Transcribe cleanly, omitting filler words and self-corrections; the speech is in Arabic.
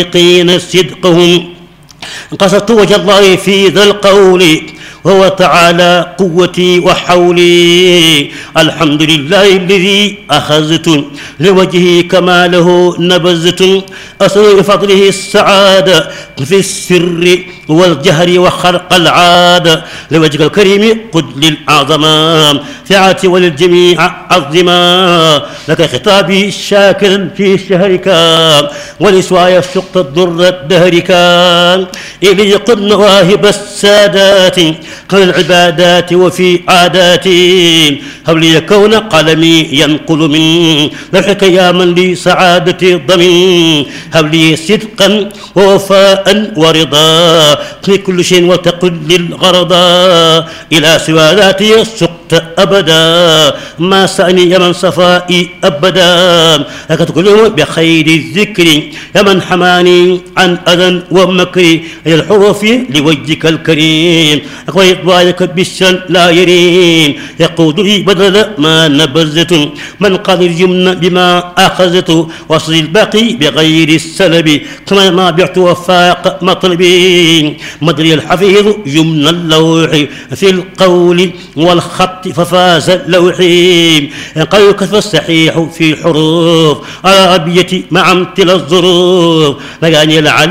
قين صدقهم قصدت وجه الله في ذا القول وهو تعالى قوتي وحولي. الحمد لله الذي أخذت لوجهه كماله نبذت أسأل بفضله السعادة في السر والجهر وخرق العادة لوجهك الكريم قد للأعظم سعاتي وللجميع عظما لك خطابي شاكرا في شهرك ولسواي سقط الضر دهرك إلي قد مواهب السادات قل العبادات وفي عاداتي هب لي كون قلمي ينقل من لوحك يا من لي سعادتي ضمن هب لي صدقا ووفاء ورضا في كل شيء وتقل للغرضا إلى سوى ذاتي سقط أبدا ما سأني يا من صفائي أبدا لك تكلم بخير الذكر يا من حماني عن أذى ومكر إلى الحروف لوجهك الكريم وإطباعك بالشن لا يرين يقود لي بدل ما نبذت من قال اليمن بما أخذت وصل الباقي بغير السلب كما ما بعت وفاق مطلبي مدري الحفيظ يمن اللوح في القول والخط ففاز لوحي قال كتب الصحيح في حروف على أبيتي مع امتلا الظروف مجاني